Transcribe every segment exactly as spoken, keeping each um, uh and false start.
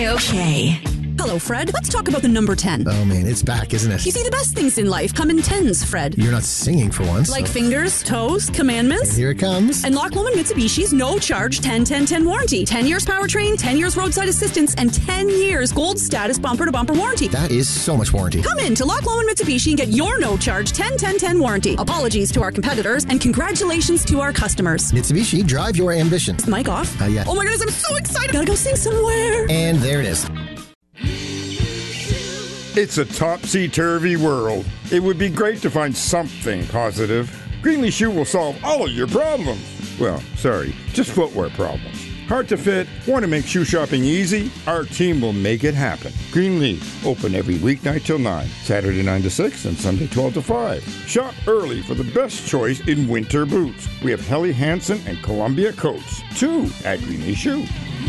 okay. Hello, Fred. Let's talk about the number ten. Oh, man, it's back, isn't it? You see, the best things in life come in tens, Fred. You're not singing for once. Like so. fingers, toes, commandments. Here it comes. And Loch Lomond Mitsubishi's no-charge ten ten ten warranty. ten years powertrain, ten years roadside assistance, and ten years gold status bumper-to-bumper warranty. That is so much warranty. Come in to Loch Lomond Mitsubishi and get your no-charge ten ten ten warranty. Apologies to our competitors, and congratulations to our customers. Mitsubishi, drive your ambition. Mic off? Uh, yeah. Oh my goodness, I'm so excited. Gotta go sing somewhere. And there it is. It's a topsy-turvy world. It would be great to find something positive. Greenlee Shoe will solve all of your problems. Well, sorry, just footwear problems. Hard to fit? Want to make shoe shopping easy? Our team will make it happen. Greenlee, open every weeknight till nine, Saturday nine to six, and Sunday twelve to five. Shop early for the best choice in winter boots. We have Helly Hansen and Columbia coats, too, at Greenlee Shoe.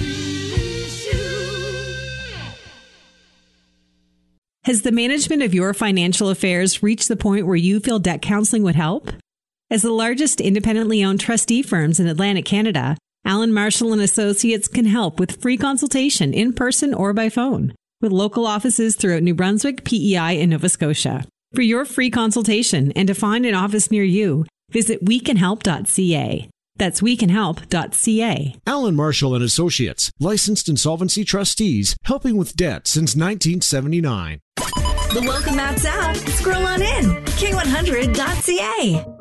Has the management of your financial affairs reached the point where you feel debt counseling would help? As the largest independently owned trustee firms in Atlantic Canada, Allen Marshall and Associates can help with free consultation in person or by phone, with local offices throughout New Brunswick, P E I, and Nova Scotia. For your free consultation and to find an office near you, visit we can help dot c a. That's we can help dot c a. Allen Marshall and Associates, licensed insolvency trustees, helping with debt since nineteen seventy-nine. The Welcome Map's out. Scroll on in. K one hundred dot c a.